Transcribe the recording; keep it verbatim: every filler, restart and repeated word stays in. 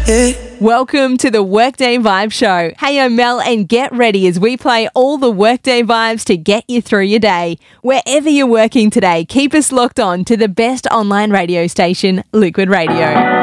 Yeah. Welcome to the Workday Vibe Show. Hey, I'm Mel, and get ready as we play all the Workday vibes to get you through your day. Wherever you're working today, keep us locked on to the best online radio station, Liquid Radio.